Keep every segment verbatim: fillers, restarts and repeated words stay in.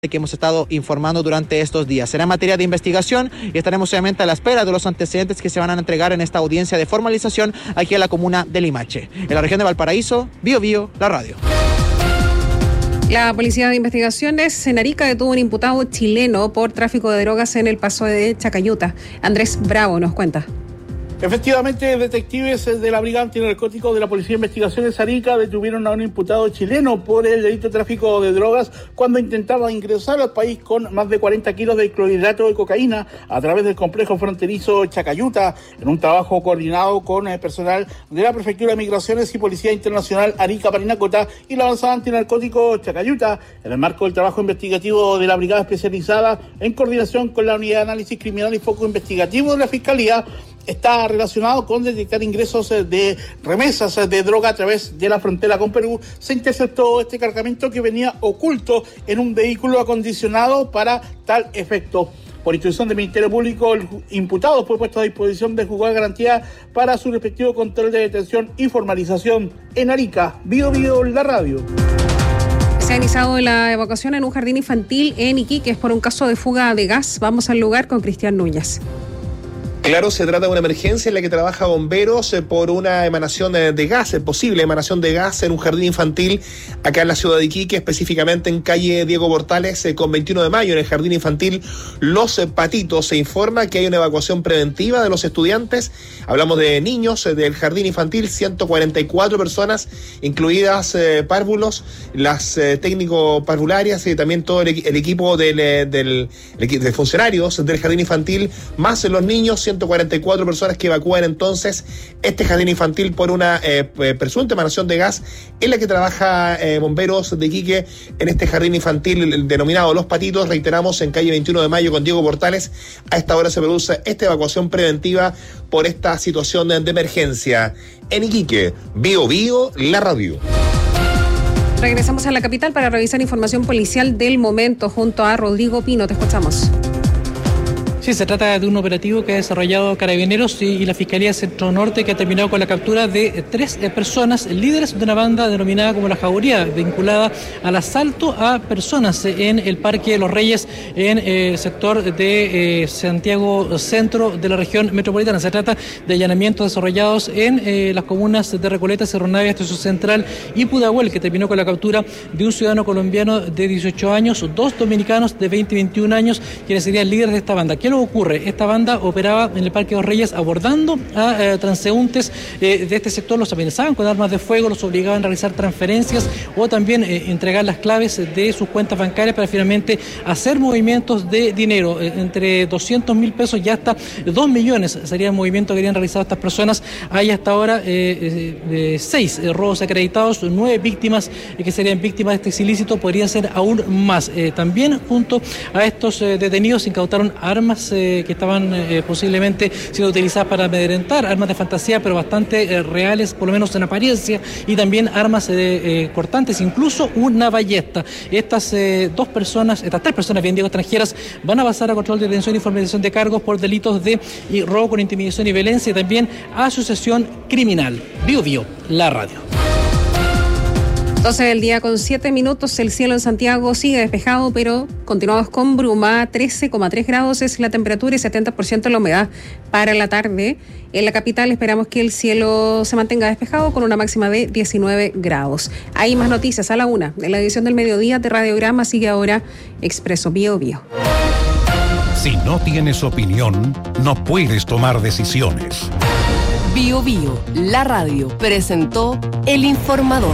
que hemos estado informando durante estos días. Será materia de investigación y estaremos obviamente a la espera de los antecedentes que se van a entregar en esta audiencia de formalización aquí en la comuna de Limache. En la región de Valparaíso, Bio Bio, la radio. La Policía de Investigaciones en Arica detuvo un imputado chileno por tráfico de drogas en el paso de Chacayuta. Andrés Bravo nos cuenta. Efectivamente, detectives de la Brigada Antinarcóticos de la Policía de Investigaciones Arica detuvieron a un imputado chileno por el delito de tráfico de drogas cuando intentaba ingresar al país con más de cuarenta kilos de clorhidrato de cocaína a través del complejo fronterizo Chacayuta, en un trabajo coordinado con el personal de la Prefectura de Migraciones y Policía Internacional Arica Parinacota y la Avanzada Antinarcóticos Chacayuta, en el marco del trabajo investigativo de la Brigada Especializada en coordinación con la Unidad de Análisis Criminal y Foco Investigativo de la Fiscalía. Está relacionado con detectar ingresos de remesas de droga a través de la frontera con Perú. Se interceptó este cargamento que venía oculto en un vehículo acondicionado para tal efecto. Por instrucción del Ministerio Público, el imputado fue puesto a disposición de juzgado de garantía para su respectivo control de detención y formalización en Arica. Bio Bio, la radio. Se ha iniciado la evacuación en un jardín infantil en Iquique por un caso de fuga de gas. Vamos al lugar con Cristian Núñez. Claro, se trata de una emergencia en la que trabaja bomberos eh, por una emanación eh, de gas, eh, posible emanación de gas en un jardín infantil acá en la ciudad de Iquique, específicamente en calle Diego Portales eh, con veintiuno de mayo, en el jardín infantil Los eh, Patitos. Se informa que hay una evacuación preventiva de los estudiantes. Hablamos de niños eh, del jardín infantil, ciento cuarenta y cuatro personas, incluidas eh, párvulos, las eh, técnicos parvularias y también todo el, el equipo del, eh, del, el, de funcionarios del jardín infantil, más eh, los niños, ciento cuarenta y cuatro personas que evacúan entonces este jardín infantil por una eh, presunta emanación de gas en la que trabaja eh, bomberos de Iquique en este jardín infantil denominado Los Patitos. Reiteramos, en calle veintiuno de mayo con Diego Portales. A esta hora se produce esta evacuación preventiva por esta situación de, de emergencia. En Iquique, Bio Bio, la radio. Regresamos a la capital para revisar información policial del momento junto a Rodrigo Pino. Te escuchamos. Sí, se trata de un operativo que ha desarrollado Carabineros y, y la Fiscalía Centro Norte, que ha terminado con la captura de tres eh, personas, líderes de una banda denominada como La Jauría, vinculada al asalto a personas en el Parque de los Reyes, en eh, el sector de eh, Santiago Centro de la región metropolitana. Se trata de allanamientos desarrollados en eh, las comunas de Recoleta, Cerro Navia, Estación Central y Pudahuel, que terminó con la captura de un ciudadano colombiano de dieciocho años, dos dominicanos de veinte y veintiún años, quienes serían líderes de esta banda. ¿Qué lo ocurre? Esta banda operaba en el Parque de los Reyes abordando a eh, transeúntes eh, de este sector, los amenazaban con armas de fuego, los obligaban a realizar transferencias o también eh, entregar las claves de sus cuentas bancarias para finalmente hacer movimientos de dinero, eh, entre doscientos mil pesos y hasta dos millones sería el movimiento que habían realizado estas personas. Hay hasta ahora eh, eh, seis eh, robos acreditados, nueve víctimas eh, que serían víctimas de este ilícito, podrían ser aún más. Eh, también junto a estos eh, detenidos se incautaron armas Eh, que estaban eh, posiblemente siendo utilizadas para amedrentar, armas de fantasía pero bastante eh, reales, por lo menos en apariencia, y también armas eh, eh, cortantes, incluso una ballesta. Estas eh, dos personas, estas tres personas, bien digo, extranjeras, van a pasar a control de detención y formalización de cargos por delitos de y robo con intimidación y violencia y también asociación criminal. Bio Bio, la radio. doce del día con siete minutos, el cielo en Santiago sigue despejado, pero continuamos con bruma. Trece coma tres grados es la temperatura y setenta por ciento la humedad para la tarde. En la capital esperamos que el cielo se mantenga despejado con una máxima de diecinueve grados. Hay más noticias a la una. En la edición del mediodía de Radiograma sigue ahora Expreso Bio Bio. Si no tienes opinión, no puedes tomar decisiones. Bio Bio, la radio, presentó El Informador.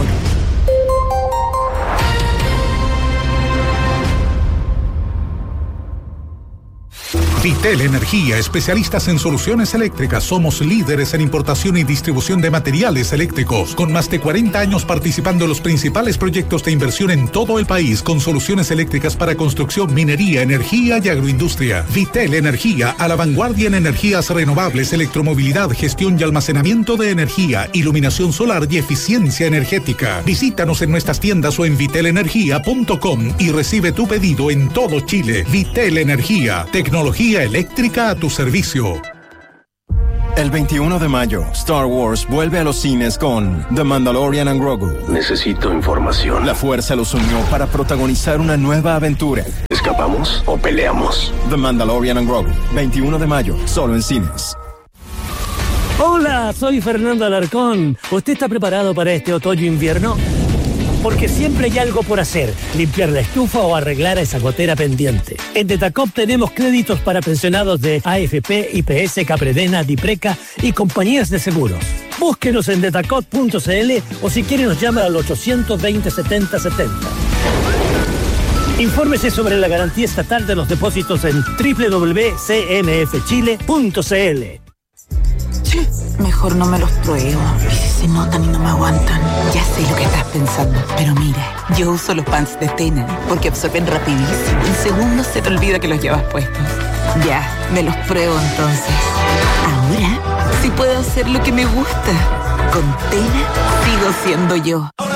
Vitel Energía, especialistas en soluciones eléctricas. Somos líderes en importación y distribución de materiales eléctricos, con más de cuarenta años participando en los principales proyectos de inversión en todo el país, con soluciones eléctricas para construcción, minería, energía y agroindustria. Vitel Energía, a la vanguardia en energías renovables, electromovilidad, gestión y almacenamiento de energía, iluminación solar y eficiencia energética. Visítanos en nuestras tiendas o en vitel energía punto com y recibe tu pedido en todo Chile. Vitel Energía, tecnología eléctrica a tu servicio. El veintiuno de mayo, Star Wars vuelve a los cines con The Mandalorian and Grogu. Necesito información. La fuerza los unió para protagonizar una nueva aventura. ¿Escapamos o peleamos? The Mandalorian and Grogu, veintiuno de mayo, solo en cines. Hola, soy Fernando Alarcón. ¿Usted está preparado para este otoño-invierno? Porque siempre hay algo por hacer, limpiar la estufa o arreglar esa gotera pendiente. En Detacop tenemos créditos para pensionados de A F P, I P S, Capredena, Dipreca y compañías de seguros. Búsquenos en detacop punto c l o si quiere nos llama al ochocientos veinte, setenta setenta. Infórmese sobre la garantía estatal de los depósitos en doble u doble u doble u punto c m f chile punto c l. Mejor no me los pruebo. ¿Y si se notan y no me aguantan? Ya sé lo que estás pensando. Pero mira, yo uso los pants de Tena porque absorben rapidísimo. En segundos se te olvida que los llevas puestos. Ya, me los pruebo entonces. Ahora sí puedo hacer lo que me gusta. Con Tena sigo siendo yo.